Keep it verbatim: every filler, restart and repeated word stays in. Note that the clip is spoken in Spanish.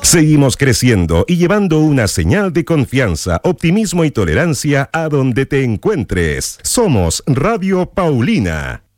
Seguimos creciendo y llevando una señal de confianza, optimismo y tolerancia a donde te encuentres. Somos Radio Paulina.